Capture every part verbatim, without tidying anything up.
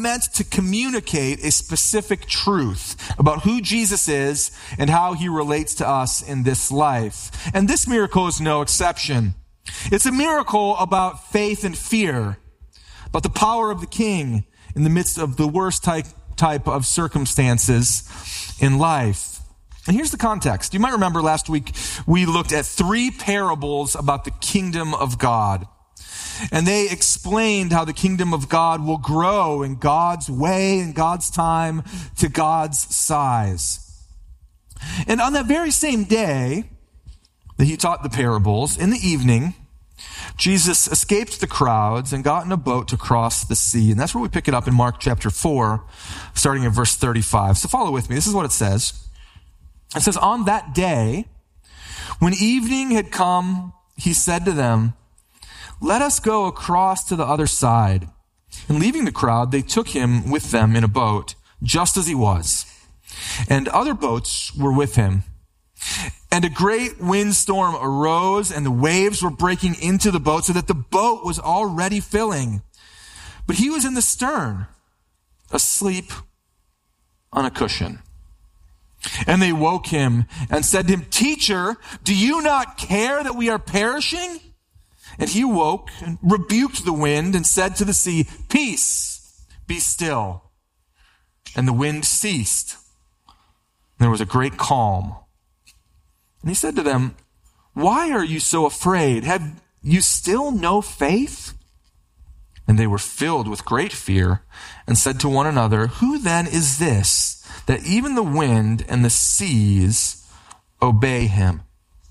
meant to communicate a specific truth about who Jesus is and how he relates to us in this life. And this miracle is no exception. It's a miracle about faith and fear, about the power of the King in the midst of the worst type, type of circumstances in life. And here's the context. You might remember last week we looked at three parables about the kingdom of God. And they explained how the kingdom of God will grow in God's way, in God's time, to God's size. And on that very same day that he taught the parables, in the evening, Jesus escaped the crowds and got in a boat to cross the sea. And that's where we pick it up in Mark chapter four, starting in verse thirty-five. So follow with me. This is what it says. It says, on that day, when evening had come, he said to them, let us go across to the other side. And leaving the crowd, they took him with them in a boat, just as he was. And other boats were with him. And a great windstorm arose, and the waves were breaking into the boat, so that the boat was already filling. But he was in the stern, asleep on a cushion. And they woke him and said to him, Teacher, do you not care that we are perishing? And he awoke and rebuked the wind and said to the sea, Peace, be still. And the wind ceased. And there was a great calm. And he said to them, Why are you so afraid? Have you still no faith? And they were filled with great fear and said to one another, Who then is this, that even the wind and the seas obey him?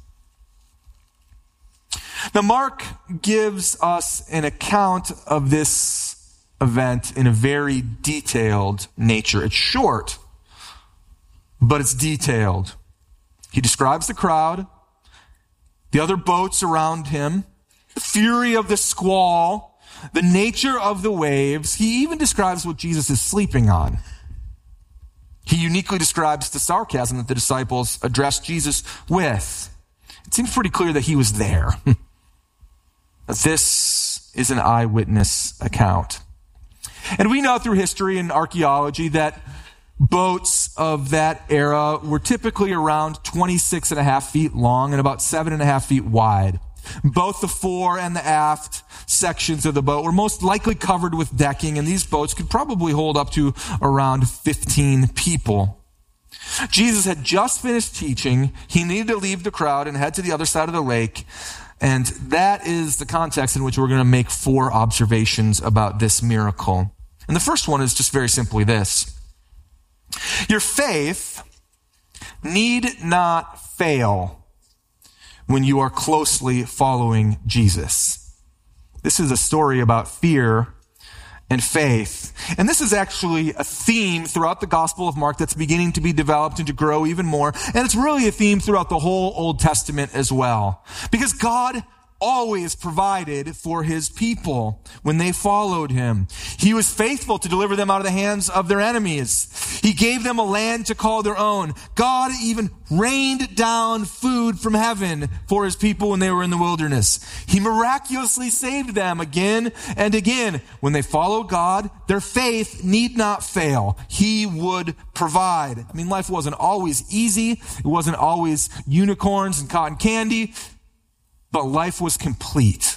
Now, Mark gives us an account of this event in a very detailed nature. It's short, but it's detailed. He describes the crowd, the other boats around him, the fury of the squall, the nature of the waves. He even describes what Jesus is sleeping on. He uniquely describes the sarcasm that the disciples addressed Jesus with. It seems pretty clear that he was there. This is an eyewitness account. And we know through history and archaeology that boats of that era were typically around twenty-six and a half feet long and about seven and a half feet wide. Both the fore and the aft sections of the boat were most likely covered with decking, and these boats could probably hold up to around fifteen people. Jesus had just finished teaching. He needed to leave the crowd and head to the other side of the lake. And that is the context in which we're going to make four observations about this miracle. And the first one is just very simply this. Your faith need not fail when you are closely following Jesus. This is a story about fear and faith. And this is actually a theme throughout the Gospel of Mark that's beginning to be developed and to grow even more. And it's really a theme throughout the whole Old Testament as well. Because God always provided for his people when they followed him. He was faithful to deliver them out of the hands of their enemies. He gave them a land to call their own. God even rained down food from heaven for his people when they were in the wilderness. He miraculously saved them again and again. When they followed God, their faith need not fail. He would provide. I mean, life wasn't always easy. It wasn't always unicorns and cotton candy. But life was complete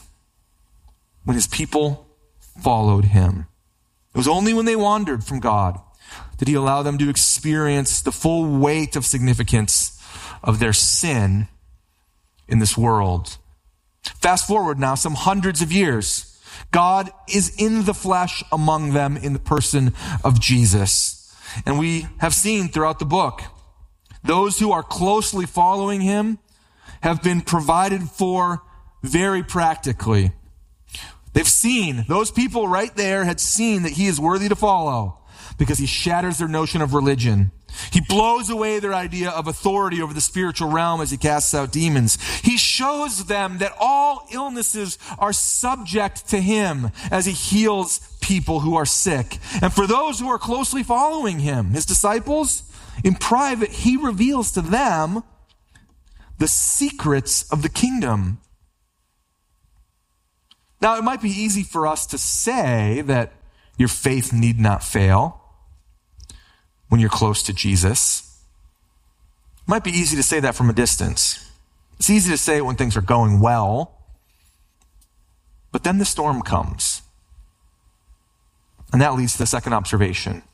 when his people followed him. It was only when they wandered from God did he allow them to experience the full weight of significance of their sin in this world. Fast forward now some hundreds of years. God is in the flesh among them in the person of Jesus. And we have seen throughout the book, those who are closely following him have been provided for very practically. They've seen, those people right there had seen that he is worthy to follow because he shatters their notion of religion. He blows away their idea of authority over the spiritual realm as he casts out demons. He shows them that all illnesses are subject to him as he heals people who are sick. And for those who are closely following him, his disciples, in private, he reveals to them the secrets of the kingdom. Now, it might be easy for us to say that your faith need not fail when you're close to Jesus. It might be easy to say that from a distance. It's easy to say it when things are going well. But then the storm comes. And that leads to the second observation.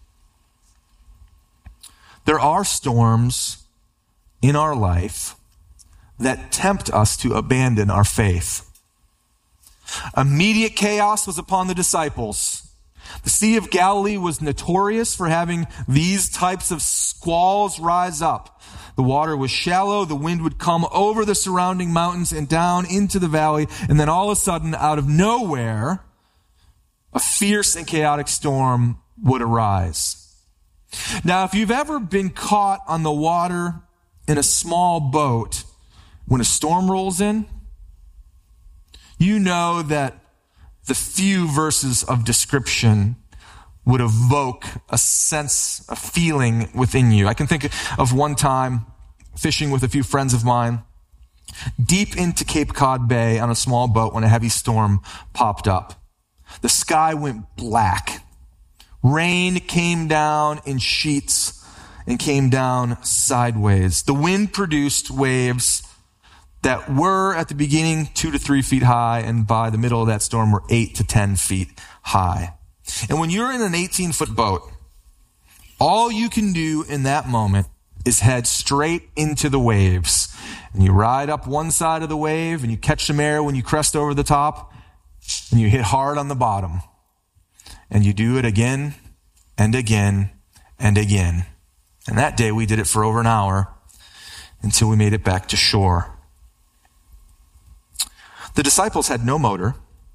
There are storms in our life that tempt us to abandon our faith. Immediate chaos was upon the disciples. The Sea of Galilee was notorious for having these types of squalls rise up. The water was shallow, the wind would come over the surrounding mountains and down into the valley, and then all of a sudden, out of nowhere, a fierce and chaotic storm would arise. Now, if you've ever been caught on the water in a small boat when a storm rolls in, you know that the few verses of description would evoke a sense, a feeling within you. I can think of one time fishing with a few friends of mine deep into Cape Cod Bay on a small boat when a heavy storm popped up. The sky went black. Rain came down in sheets and came down sideways. The wind produced waves that were at the beginning two to three feet high, and by the middle of that storm were eight to ten feet high. And when you're in an eighteen-foot boat, all you can do in that moment is head straight into the waves. And you ride up one side of the wave, and you catch some air when you crest over the top, and you hit hard on the bottom. And you do it again and again and again. And that day we did it for over an hour until we made it back to shore. The disciples had no motor.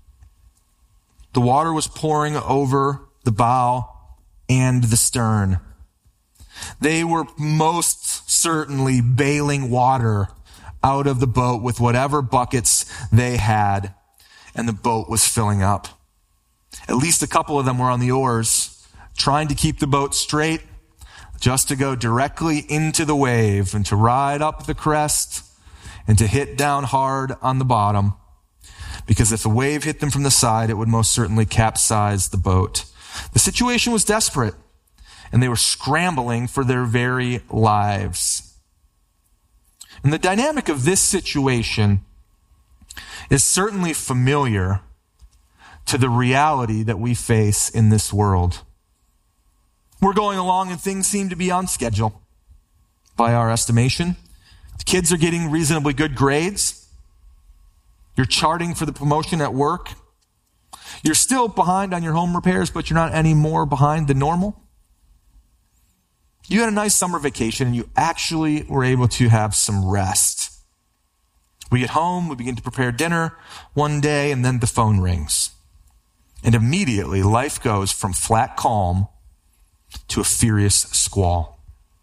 The water was pouring over the bow and the stern. They were most certainly bailing water out of the boat with whatever buckets they had, and the boat was filling up. At least a couple of them were on the oars, trying to keep the boat straight, just to go directly into the wave and to ride up the crest and to hit down hard on the bottom. Because if the wave hit them from the side, it would most certainly capsize the boat. The situation was desperate, and they were scrambling for their very lives. And the dynamic of this situation is certainly familiar to the reality that we face in this world. We're going along and things seem to be on schedule by our estimation. The kids are getting reasonably good grades. You're charting for the promotion at work. You're still behind on your home repairs, but you're not any more behind than normal. You had a nice summer vacation and you actually were able to have some rest. We get home, we begin to prepare dinner one day, and then the phone rings. And immediately life goes from flat calm to a furious squall.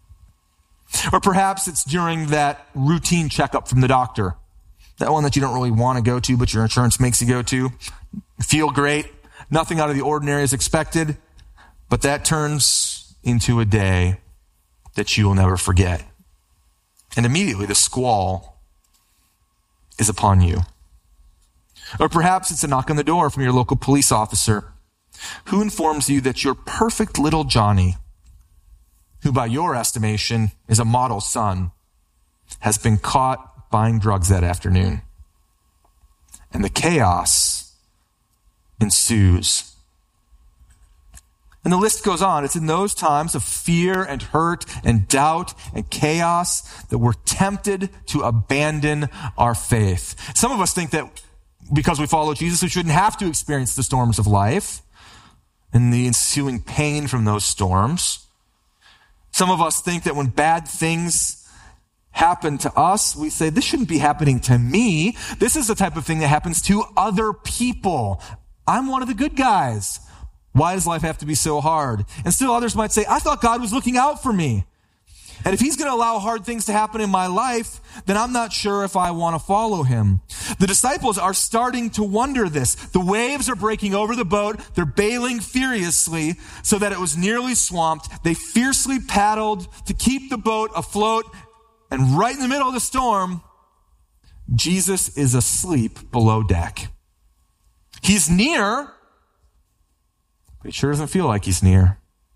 Or perhaps it's during that routine checkup from the doctor. That one that you don't really want to go to, but your insurance makes you go to. You feel great. Nothing out of the ordinary is expected. But that turns into a day that you will never forget. And immediately the squall is upon you. Or perhaps it's a knock on the door from your local police officer who informs you that your perfect little Johnny, who by your estimation is a model son, has been caught buying drugs that afternoon. And the chaos ensues. And the list goes on. It's in those times of fear and hurt and doubt and chaos that we're tempted to abandon our faith. Some of us think that because we follow Jesus, we shouldn't have to experience the storms of life and the ensuing pain from those storms. Some of us think that when bad things happen to us, we say, this shouldn't be happening to me. This is the type of thing that happens to other people. I'm one of the good guys. Why does life have to be so hard? And still others might say, I thought God was looking out for me. And if he's going to allow hard things to happen in my life, then I'm not sure if I want to follow him. The disciples are starting to wonder this. The waves are breaking over the boat. They're bailing furiously so that it was nearly swamped. They fiercely paddled to keep the boat afloat. And right in the middle of the storm, Jesus is asleep below deck. He's near, but he sure doesn't feel like he's near.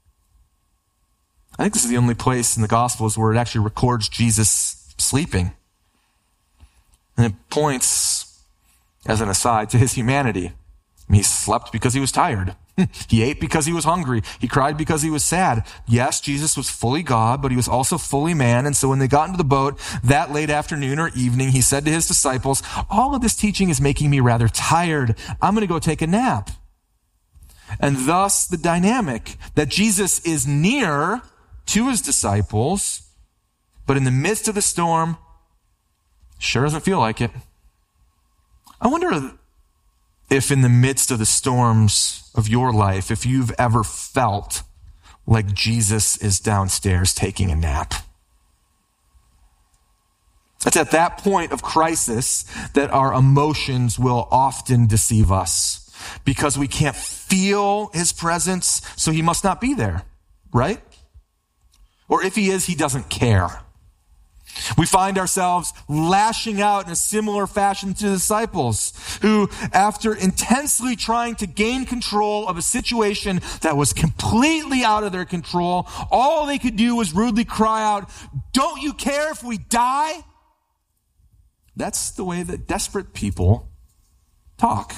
I think this is the only place in the Gospels where it actually records Jesus sleeping. And it points, as an aside, to his humanity. I mean, he slept because he was tired. He ate because he was hungry. He cried because he was sad. Yes, Jesus was fully God, but he was also fully man. And so when they got into the boat that late afternoon or evening, he said to his disciples, all of this teaching is making me rather tired. I'm going to go take a nap. And thus the dynamic that Jesus is near to his disciples, but in the midst of the storm, sure doesn't feel like it. I wonder if in the midst of the storms of your life, if you've ever felt like Jesus is downstairs taking a nap. It's at that point of crisis that our emotions will often deceive us because we can't feel his presence, so he must not be there, right? Or if he is, he doesn't care. We find ourselves lashing out in a similar fashion to the disciples who, after intensely trying to gain control of a situation that was completely out of their control, all they could do was rudely cry out, "Don't you care if we die?" That's the way that desperate people talk.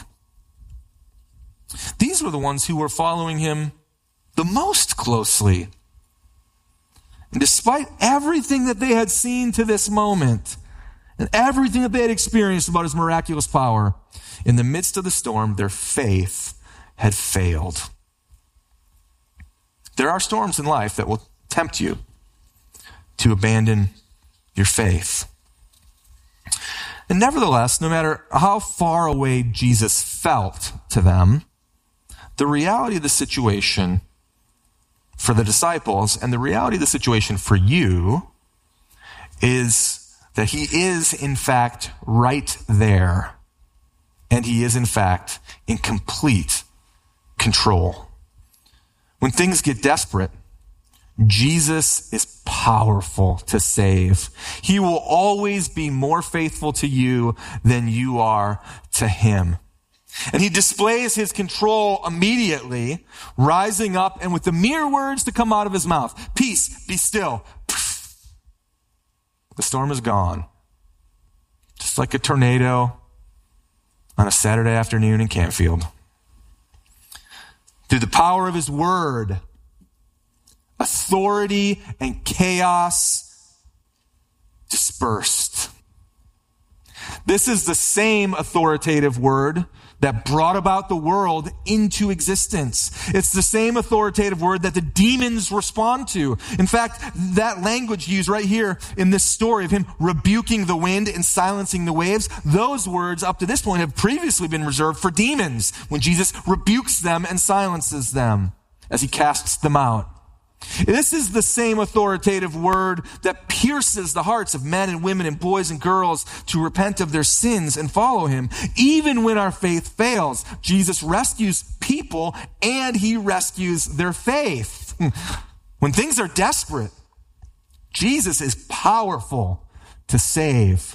These were the ones who were following him the most closely. And despite everything that they had seen to this moment and everything that they had experienced about his miraculous power, in the midst of the storm, their faith had failed. There are storms in life that will tempt you to abandon your faith. And nevertheless, no matter how far away Jesus felt to them, the reality of the situation for the disciples and the reality of the situation for you is that he is in fact right there. And he is in fact in complete control. When things get desperate, Jesus is powerful to save. He will always be more faithful to you than you are to him. And he displays his control immediately, rising up and with the mere words to come out of his mouth, "Peace, be still." The storm is gone. Just like a tornado on a Saturday afternoon in Canfield. Through the power of his word, authority and chaos dispersed. This is the same authoritative word that brought about the world into existence. It's the same authoritative word that the demons respond to. In fact, that language used right here in this story of him rebuking the wind and silencing the waves, those words up to this point have previously been reserved for demons when Jesus rebukes them and silences them as he casts them out. This is the same authoritative word that pierces the hearts of men and women and boys and girls to repent of their sins and follow him. Even when our faith fails, Jesus rescues people and he rescues their faith. When things are desperate, Jesus is powerful to save.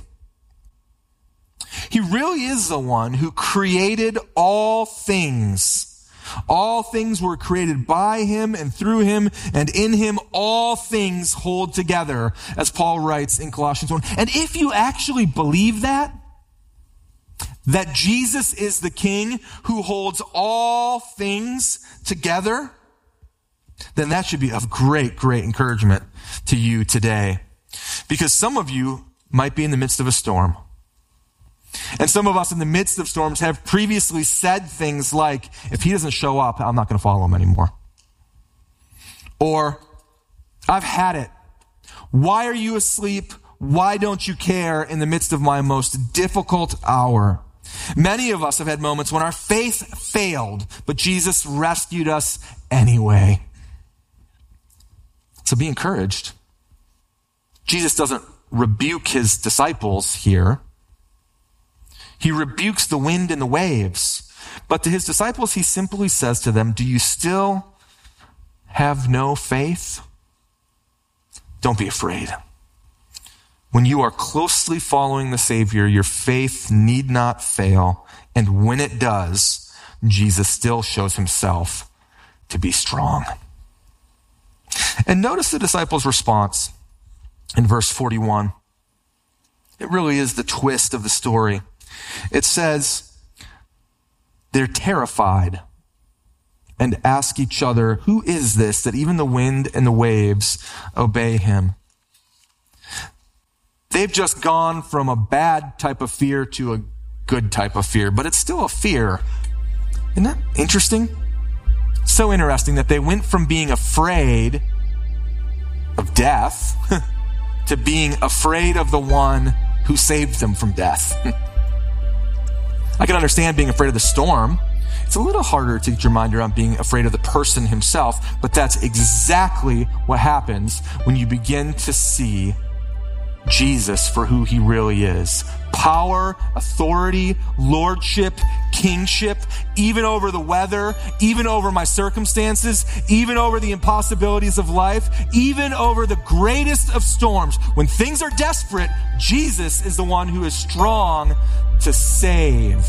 He really is the one who created all things. All things were created by him and through him, and in him all things hold together, as Paul writes in Colossians one. And if you actually believe that, that Jesus is the King who holds all things together, then that should be of great, great encouragement to you today. Because some of you might be in the midst of a storm. And some of us in the midst of storms have previously said things like, if he doesn't show up, I'm not going to follow him anymore. Or, I've had it. Why are you asleep? Why don't you care in the midst of my most difficult hour? Many of us have had moments when our faith failed, but Jesus rescued us anyway. So be encouraged. Jesus doesn't rebuke his disciples here. He rebukes the wind and the waves. But to his disciples, he simply says to them, do you still have no faith? Don't be afraid. When you are closely following the Savior, your faith need not fail. And when it does, Jesus still shows himself to be strong. And notice the disciples' response in verse forty-one. It really is the twist of the story. It says, they're terrified and ask each other, who is this that even the wind and the waves obey him? They've just gone from a bad type of fear to a good type of fear, but it's still a fear. Isn't that interesting? So interesting that they went from being afraid of death to being afraid of the one who saved them from death. I can understand being afraid of the storm. It's a little harder to get your mind around being afraid of the person himself, but that's exactly what happens when you begin to see Jesus for who he really is. Power, authority, lordship, kingship, even over the weather, even over my circumstances, even over the impossibilities of life, even over the greatest of storms. When things are desperate, Jesus is the one who is strong to save.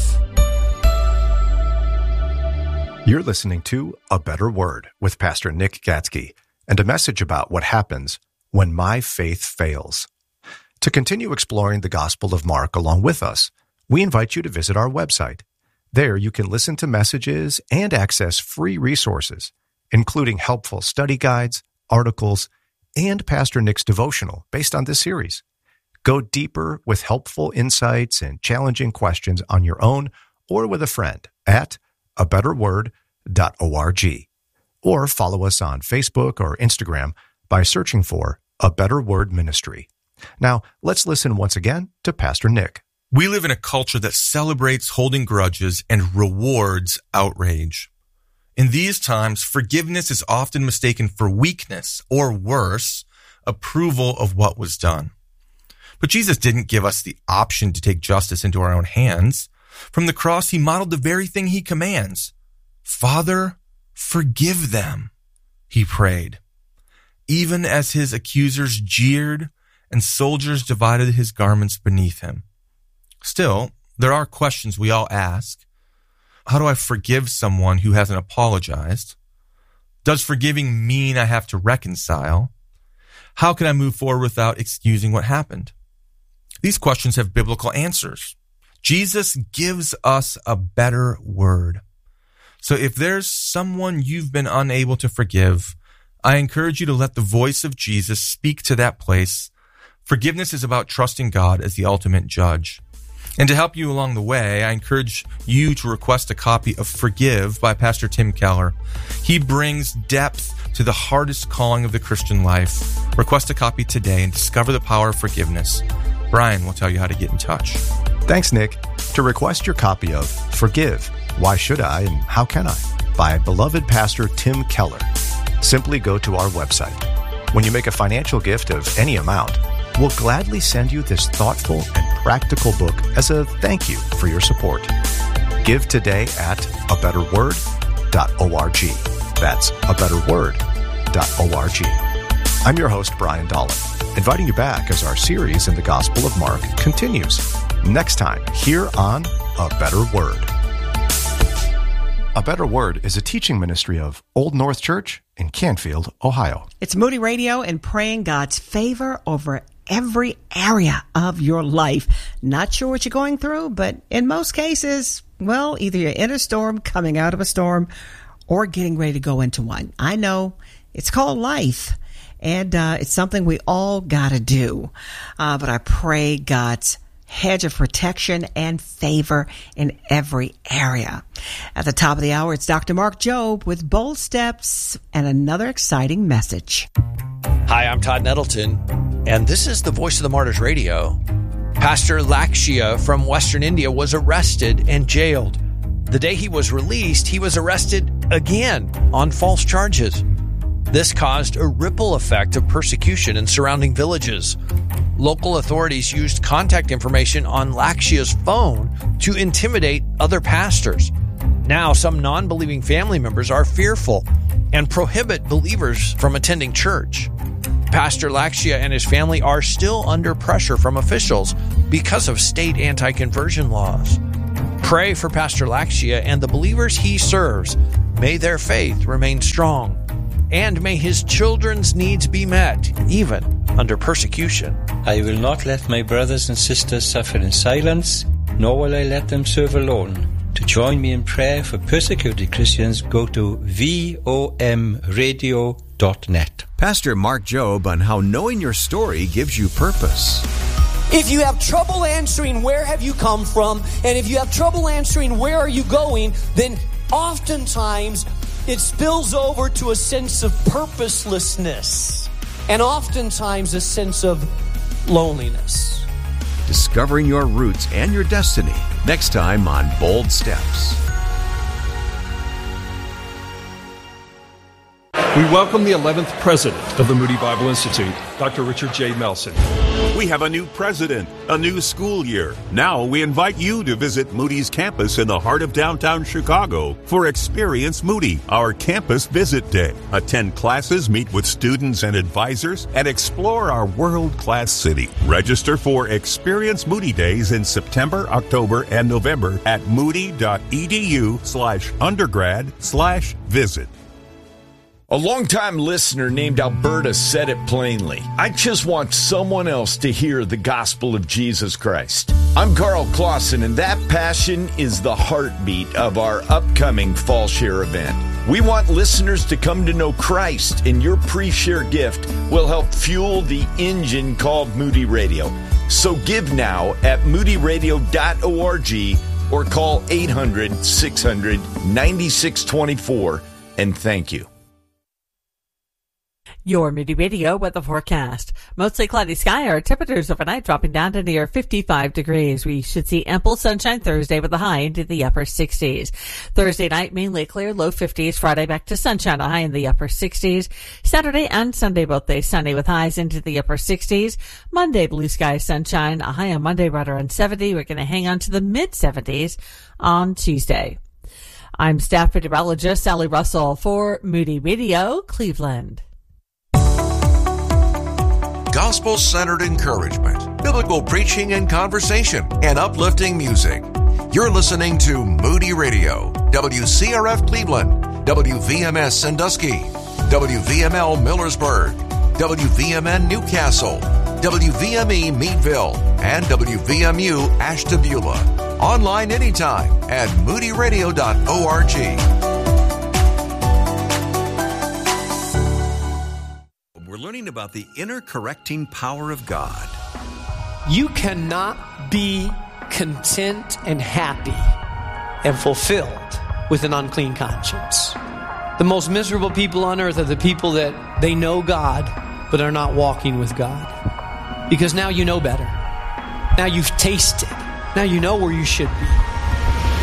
You're listening to A Better Word with Pastor Nick Gatzke and a message about what happens when my faith fails. To continue exploring the Gospel of Mark along with us, we invite you to visit our website. There you can listen to messages and access free resources, including helpful study guides, articles, and Pastor Nick's devotional based on this series. Go deeper with helpful insights and challenging questions on your own or with a friend at a better word dot org, or follow us on Facebook or Instagram by searching for A Better Word Ministry. Now, let's listen once again to Pastor Nick. We live in a culture that celebrates holding grudges and rewards outrage. In these times, forgiveness is often mistaken for weakness, or worse, approval of what was done. But Jesus didn't give us the option to take justice into our own hands. From the cross, he modeled the very thing he commands. Father, forgive them, he prayed. Even as his accusers jeered and soldiers divided his garments beneath him. Still, there are questions we all ask. How do I forgive someone who hasn't apologized? Does forgiving mean I have to reconcile? How can I move forward without excusing what happened? These questions have biblical answers. Jesus gives us a better word. So if there's someone you've been unable to forgive, I encourage you to let the voice of Jesus speak to that place. Forgiveness is about trusting God as the ultimate judge. And to help you along the way, I encourage you to request a copy of Forgive by Pastor Tim Keller. He brings depth to the hardest calling of the Christian life. Request a copy today and discover the power of forgiveness. Brian will tell you how to get in touch. Thanks, Nick. To request your copy of Forgive, Why Should I and How Can I? By beloved Pastor Tim Keller, simply go to our website. When you make a financial gift of any amount, we'll gladly send you this thoughtful and practical book as a thank you for your support. Give today at a better word dot org. That's a better word dot org. I'm your host, Brian Dolan, inviting you back as our series in the Gospel of Mark continues next time here on A Better Word. A Better Word is a teaching ministry of Old North Church in Canfield, Ohio. It's Moody Radio and praying God's favor over every area of your life. Not sure what you're going through, but in most cases, well, either you're in a storm, coming out of a storm, or getting ready to go into one. I know it's called life, and uh, it's something we all got to do. Uh, but I pray God's hedge of protection and favor in every area. At the top of the hour, it's Doctor Mark Jobe with Bold Steps and another exciting message. Hi, I'm Todd Nettleton, and this is the Voice of the Martyrs Radio. Pastor Lakshya from Western India was arrested and jailed. The day he was released, he was arrested again on false charges. This caused a ripple effect of persecution in surrounding villages. Local authorities used contact information on Lakshya's phone to intimidate other pastors. Now, some non-believing family members are fearful and prohibit believers from attending church. Pastor Lakshya and his family are still under pressure from officials because of state anti-conversion laws. Pray for Pastor Lakshya and the believers he serves. May their faith remain strong, and may his children's needs be met, even under persecution. I will not let my brothers and sisters suffer in silence, nor will I let them serve alone. To join me in prayer for persecuted Christians, go to V O M radio dot net. Pastor Mark Jobe on how knowing your story gives you purpose. If you have trouble answering where have you come from, and if you have trouble answering where are you going, then oftentimes it spills over to a sense of purposelessness, and oftentimes a sense of loneliness. Discovering your roots and your destiny, next time on Bold Steps. We welcome the eleventh president of the Moody Bible Institute, Doctor Richard J. Melson. We have a new president, a new school year. Now we invite you to visit Moody's campus in the heart of downtown Chicago for Experience Moody, our campus visit day. Attend classes, meet with students and advisors, and explore our world-class city. Register for Experience Moody Days in September, October, and November at moody.edu slash undergrad slash visit. A longtime listener named Alberta said it plainly. I just want someone else to hear the gospel of Jesus Christ. I'm Carl Clausen, and that passion is the heartbeat of our upcoming Fall Share event. We want listeners to come to know Christ, and your pre-share gift will help fuel the engine called Moody Radio. So give now at moody radio dot org or call eight hundred, six hundred, ninety-six twenty-four, and thank you. Your Moody Radio weather forecast. Mostly cloudy sky. Our temperatures overnight dropping down to near fifty-five degrees. We should see ample sunshine Thursday with a high into the upper sixties. Thursday night, mainly clear, low fifties. Friday back to sunshine, a high in the upper sixties. Saturday and Sunday, both days sunny with highs into the upper sixties. Monday, blue sky, sunshine, a high on Monday right around seventy. We're going to hang on to the mid seventies on Tuesday. I'm staff meteorologist Sally Russell for Moody Radio, Cleveland. Gospel-centered encouragement, biblical preaching and conversation, and uplifting music. You're listening to Moody Radio, W C R F Cleveland, W V M S Sandusky, W V M L Millersburg, W V M N Newcastle, W V M E Meadville, and W V M U Ashtabula. Online anytime at moody radio dot org. We're learning about the inner correcting power of God. You cannot be content and happy and fulfilled with an unclean conscience. The most miserable people on earth are the people that they know God but are not walking with God. Because now you know better. Now you've tasted. Now you know where you should be.